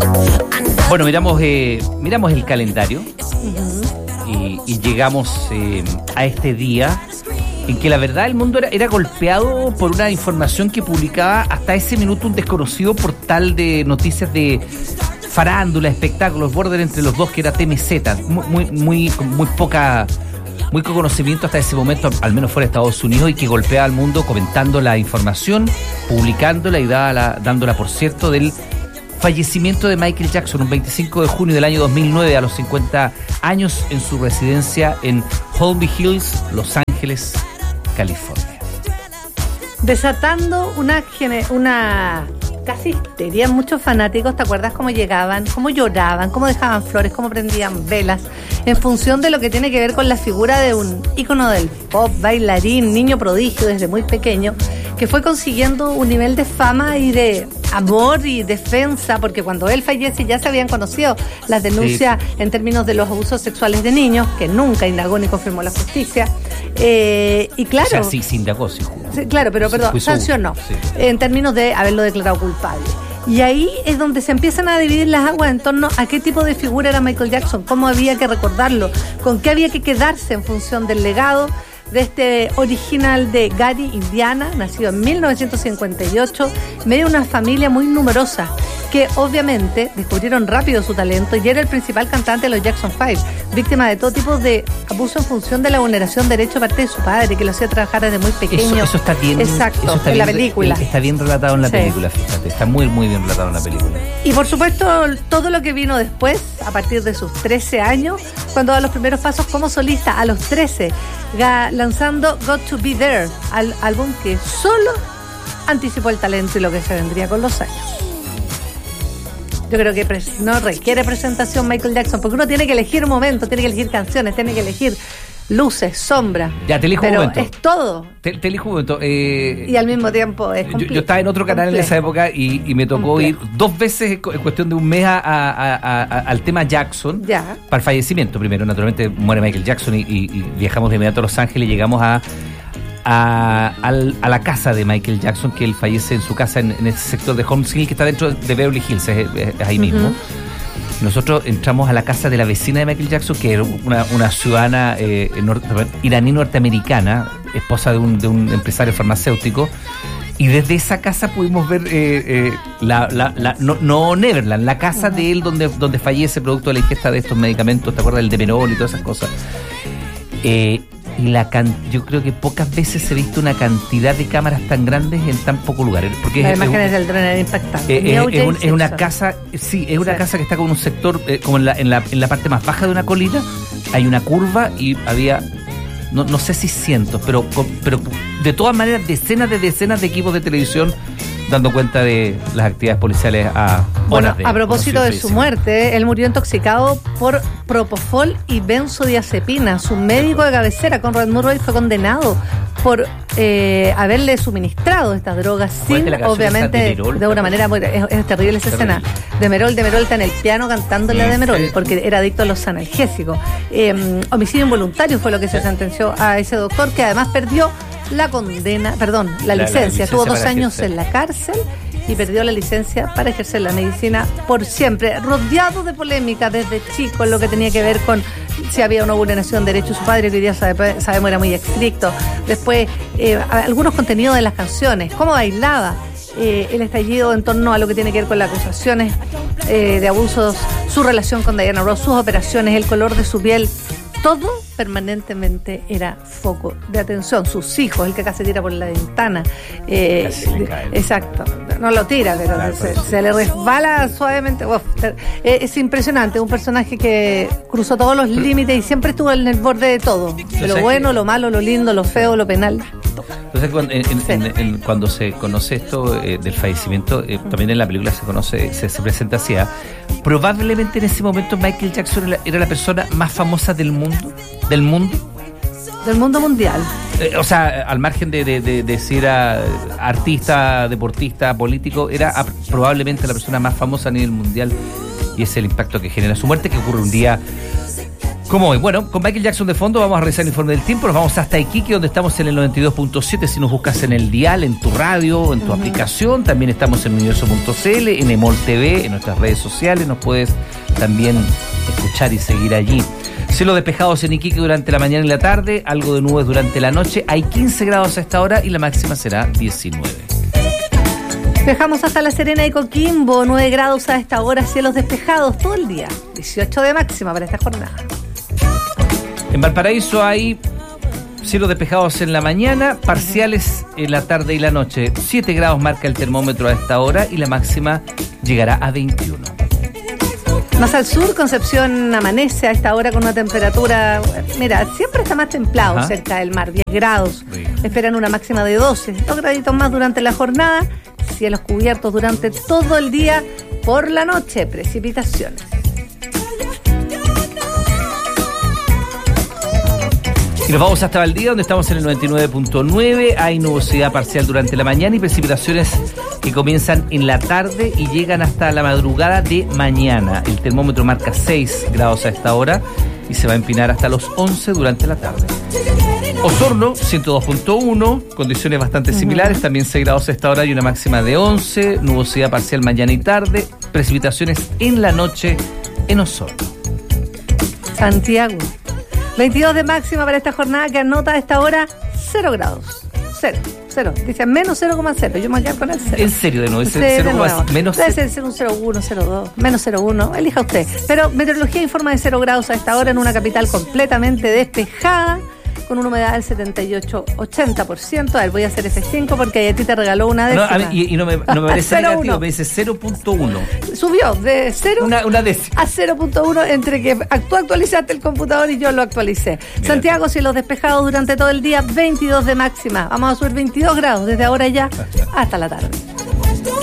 Bueno, miramos el calendario y llegamos a este día en que la verdad el mundo era golpeado por una información que publicaba hasta ese minuto un desconocido portal de noticias de farándula, espectáculos, border entre los dos, que era TMZ, muy poco conocimiento hasta ese momento, al menos fuera de Estados Unidos, y que golpeaba al mundo comentando la información, publicándola y dándola por cierto del fallecimiento de Michael Jackson un 25 de junio del año 2009 a los 50 años en su residencia en Hollywood Hills, Los Ángeles, California. Desatando una casi histeria en muchos fanáticos. ¿Te acuerdas cómo llegaban, cómo lloraban, cómo dejaban flores, cómo prendían velas en función de lo que tiene que ver con la figura de un ícono del pop, bailarín, niño prodigio desde muy pequeño, que fue consiguiendo un nivel de fama y de amor y defensa, porque cuando él fallece ya se habían conocido las denuncias en términos de los abusos sexuales de niños, que nunca indagó ni confirmó la justicia. Y claro... O sea, sí indagó, sí jugó. Sí, claro, pero sancionó, sí, en términos de haberlo declarado culpable. Y ahí es donde se empiezan a dividir las aguas en torno a qué tipo de figura era Michael Jackson, cómo había que recordarlo, con qué había que quedarse en función del legado de este original de Gary, Indiana, nacido en 1958, medio de una familia muy numerosa, que obviamente descubrieron rápido su talento y era el principal cantante de los Jackson 5, víctima de todo tipo de abuso en función de la vulneración de derecho parte de su padre, que lo hacía trabajar desde muy pequeño. Eso está bien. Exacto, eso está en bien, la película. Está bien relatado en la película, fíjate, está muy bien relatado en la película. Y por supuesto, todo lo que vino después, a partir de sus 13 años, cuando da los primeros pasos como solista, a los 13, lanzando Got to Be There, álbum que solo anticipó el talento y lo que se vendría con los años. Yo creo que no requiere presentación Michael Jackson, porque uno tiene que elegir un momento, tiene que elegir canciones, tiene que elegir luces, sombras. Ya, te elijo un momento. Es todo. Te elijo un momento. Y al mismo tiempo es complejo. Yo estaba en otro canal en esa época y me tocó ir 2 veces en cuestión de un mes al tema Jackson. Ya. Para el fallecimiento. Primero, naturalmente, muere Michael Jackson y viajamos de inmediato a Los Ángeles y llegamos a la casa de Michael Jackson, que él fallece en su casa en ese sector de Holmes Hill, que está dentro de Beverly Hills, es ahí mismo. Nosotros entramos a la casa de la vecina de Michael Jackson, que era una ciudadana iraní norteamericana, esposa de un empresario farmacéutico, y desde esa casa pudimos ver no Neverland, la casa de él donde fallece producto de la ingesta de estos medicamentos, ¿te acuerdas? El Demerol y todas esas cosas. Y yo creo que pocas veces se ha visto una cantidad de cámaras tan grandes en tan pocos lugares. Porque las imágenes del tren eran impactantes. Es una casa, es una casa que está con un sector, como en la parte más baja de una colina, hay una curva y había, no sé si cientos, pero de todas maneras decenas de equipos de televisión dando cuenta de las actividades policiales a propósito de su muerte, él murió intoxicado por propofol y benzodiazepina. Su médico de cabecera, Conrad Murray, fue condenado por haberle suministrado estas drogas sin, obviamente, de una manera muy... Es terrible esa escena. Demerol está en el piano cantándole a Demerol, porque era adicto a los analgésicos. Homicidio involuntario fue lo que se sentenció a ese doctor, que además perdió la licencia. Tuvo 2 años en la cárcel y perdió la licencia para ejercer la medicina por siempre, rodeado de polémica desde chico en lo que tenía que ver con si había una vulneración de derechos de su padre, que hoy día sabemos era muy estricto. Después, algunos contenidos de las canciones, cómo bailaba, el estallido en torno a lo que tiene que ver con las acusaciones de abusos, su relación con Diana Ross, sus operaciones, el color de su piel. Todo permanentemente era foco de atención. Sus hijos, el que acá se tira por la ventana. Exacto. No lo tira, pero se le resbala suavemente. Es impresionante. Un personaje que cruzó todos los límites y siempre estuvo en el borde de todo. De lo bueno, lo malo, lo lindo, lo feo, lo penal. Entonces, cuando se conoce esto del fallecimiento, también en la película se presenta así. Probablemente en ese momento Michael Jackson era la persona más famosa del mundo mundial. O sea, al margen de si era artista, deportista, político, era probablemente la persona más famosa a nivel mundial, y es el impacto que genera su muerte, que ocurre un día Como hoy. Bueno, con Michael Jackson de fondo vamos a revisar el informe del tiempo. Nos vamos hasta Iquique, donde estamos en el 92.7. Si nos buscas en el dial, en tu radio, en tu aplicación. También estamos en universo.cl, en Emol TV, en nuestras redes sociales. Nos puedes también escuchar y seguir allí. Cielos despejados en Iquique durante la mañana y la tarde. Algo de nubes durante la noche. Hay 15 grados a esta hora y la máxima será 19. Viajamos hasta La Serena y Coquimbo, 9 grados a esta hora, cielos despejados todo el día, 18 de máxima para esta jornada. En Valparaíso hay cielos despejados en la mañana, parciales en la tarde y la noche. 7 grados marca el termómetro a esta hora y la máxima llegará a 21. Más al sur, Concepción amanece a esta hora con una temperatura, mira, siempre está más templado cerca del mar, 10 grados. Rico. Esperan una máxima de 12, 2 graditos más durante la jornada, cielos cubiertos durante todo el día, por la noche, precipitaciones. Y nos vamos hasta Valdivia, donde estamos en el 99.9. Hay nubosidad parcial durante la mañana y precipitaciones que comienzan en la tarde y llegan hasta la madrugada de mañana. El termómetro marca 6 grados a esta hora y se va a empinar hasta los 11 durante la tarde. Osorno, 102.1, condiciones bastante similares, también 6 grados a esta hora y una máxima de 11, nubosidad parcial mañana y tarde, precipitaciones en la noche en Osorno. Santiago, 22 de máxima para esta jornada que anota a esta hora 0 grados. 0. Dice menos 0,0. Yo me voy a quedar con el 0. ¿En serio de nuevo? Menos debe ser 0,1, 0,2, menos 0,1. Elija usted. Pero meteorología informa de 0 grados a esta hora en una capital completamente despejada, con una humedad del 78-80%. A ver, voy a hacer F5 porque a ti te regaló una décima. No me parece negativo, me dice 0.1. Subió de 0 una décima a 0.1 entre que tú actualizaste el computador y yo lo actualicé. Mira. Santiago, cielos despejados durante todo el día, 22 de máxima. Vamos a subir 22 grados desde ahora ya hasta la tarde.